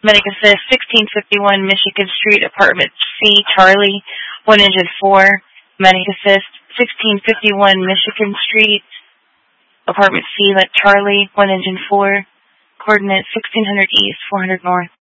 Medic Assist, 1651 Michigan Street, Apartment C, Charlie, 1 Engine 4. Medic Assist, 1651 Michigan Street, Apartment C, Charlie, 1 Engine 4. Coordinate 1600 East, 400 North.